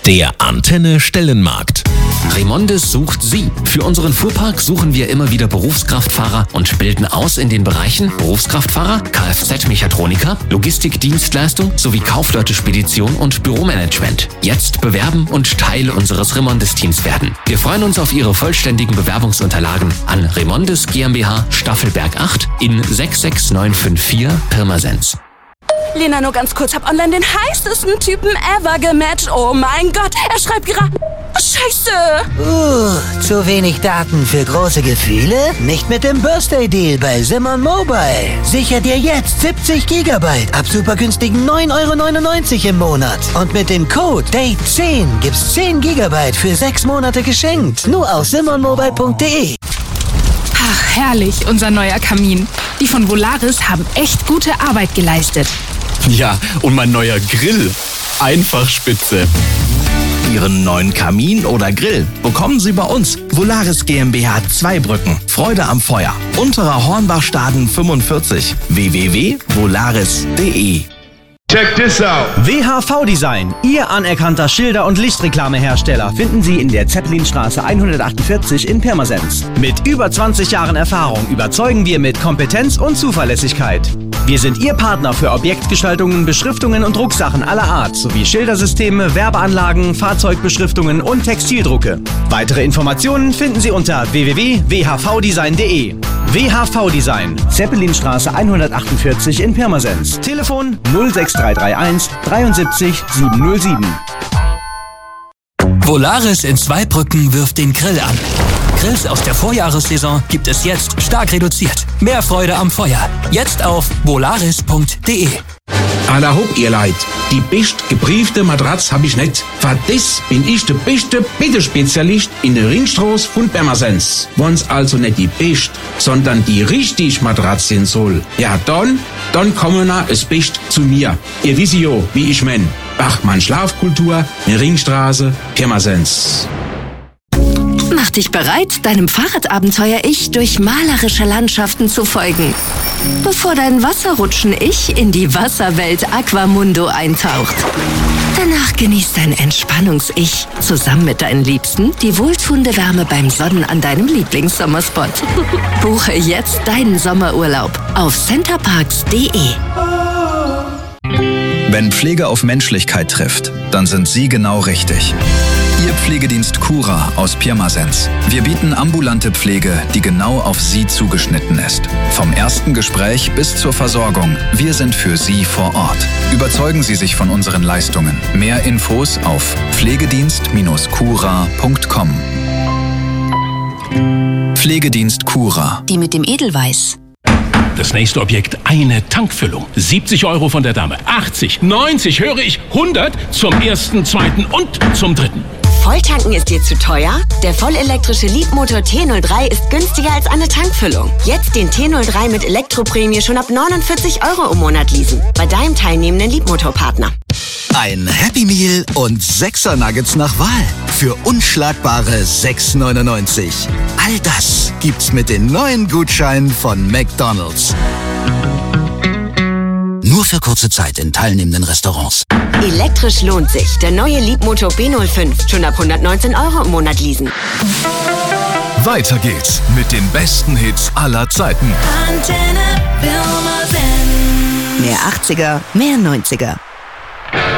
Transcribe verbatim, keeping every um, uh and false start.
Der Antenne Stellenmarkt. Remondes sucht Sie. Für unseren Fuhrpark suchen wir immer wieder Berufskraftfahrer und bilden aus in den Bereichen Berufskraftfahrer, Kfz-Mechatroniker, Logistikdienstleistung sowie Kaufleute-Spedition und Büromanagement. Jetzt bewerben und Teil unseres Remondes-Teams werden. Wir freuen uns auf Ihre vollständigen Bewerbungsunterlagen an Remondes GmbH Staffelberg acht in sechs sechs neun fünf vier Pirmasens. Lena, nur ganz kurz, hab online den heißesten Typen ever gematcht. Oh mein Gott, er schreibt gerade... Scheiße! Uh, zu wenig Daten für große Gefühle? Nicht mit dem Birthday-Deal bei Simon Mobile. Sicher dir jetzt siebzig Gigabyte ab super günstigen neun Euro neunundneunzig im Monat. Und mit dem Code Date zehn gibt's zehn Gigabyte für sechs Monate geschenkt. Nur auf simon mobile punkt de. Ach, herrlich, unser neuer Kamin. Die von Volaris haben echt gute Arbeit geleistet. Ja, und mein neuer Grill. Einfach spitze. Ihren neuen Kamin oder Grill bekommen Sie bei uns. Volaris GmbH Zweibrücken. Freude am Feuer. Unterer Hornbachstaden fünfundvierzig. w w w punkt volaris punkt de. Check this out. W H V Design, Ihr anerkannter Schilder- und Lichtreklamehersteller, finden Sie in der Zeppelinstraße hundertachtundvierzig in Pirmasens. Mit über zwanzig Jahren Erfahrung überzeugen wir mit Kompetenz und Zuverlässigkeit. Wir sind Ihr Partner für Objektgestaltungen, Beschriftungen und Drucksachen aller Art sowie Schildersysteme, Werbeanlagen, Fahrzeugbeschriftungen und Textildrucke. Weitere Informationen finden Sie unter w w w punkt w h v design punkt de. W H V Design, Zeppelinstraße hundertachtundvierzig in Pirmasens. Telefon null sechs drei drei eins sieben drei sieben null sieben. Volaris in Zweibrücken wirft den Grill an. Grills aus der Vorjahressaison gibt es jetzt stark reduziert. Mehr Freude am Feuer. Jetzt auf volaris punkt de. Alla hopp, ihr Leid. Die best gebriefte Matratz hab ich nicht. Für das bin ich der beste Bittespezialist in der Ringstraße von Pirmasens. Wenn's also nicht die best, sondern die richtig Matratz sein soll. Ja, dann, dann kommen na es best zu mir. Ihr wisst ja, wie ich mein. Bachmann Schlafkultur, in Ringstraße, Pirmasens. Mach dich bereit, deinem Fahrradabenteuer-Ich durch malerische Landschaften zu folgen. Bevor dein Wasserrutschen-Ich in die Wasserwelt Aquamundo eintaucht. Danach genießt dein Entspannungs-Ich zusammen mit deinen Liebsten die wohltuende Wärme beim Sonnen an deinem Lieblingssommerspot. Buche jetzt deinen Sommerurlaub auf centerparks punkt de. Wenn Pflege auf Menschlichkeit trifft, dann sind Sie genau richtig. Ihr Pflegedienst Cura aus Pirmasens. Wir bieten ambulante Pflege, die genau auf Sie zugeschnitten ist. Vom ersten Gespräch bis zur Versorgung. Wir sind für Sie vor Ort. Überzeugen Sie sich von unseren Leistungen. Mehr Infos auf pflegedienst cura punkt com. Pflegedienst Cura. Die mit dem Edelweiß. Das nächste Objekt, eine Tankfüllung. siebzig Euro von der Dame, achtzig, neunzig, höre ich, hundert zum ersten, zweiten und zum dritten. Volltanken ist dir zu teuer? Der vollelektrische Leapmotor T null drei ist günstiger als eine Tankfüllung. Jetzt den T null drei mit Elektroprämie schon ab neunundvierzig Euro im Monat leasen. Bei deinem teilnehmenden Leapmotor-Partner. Ein Happy Meal und Sechser Nuggets nach Wahl für unschlagbare sechs neunundneunzig. All das gibt's mit den neuen Gutscheinen von McDonald's. Nur für kurze Zeit in teilnehmenden Restaurants. Elektrisch lohnt sich. Der neue Leapmotor B null fünf. Schon ab hundertneunzehn Euro im Monat leasen. Weiter geht's mit den besten Hits aller Zeiten. Antenne Pirmasens. Mehr achtziger, mehr neunziger.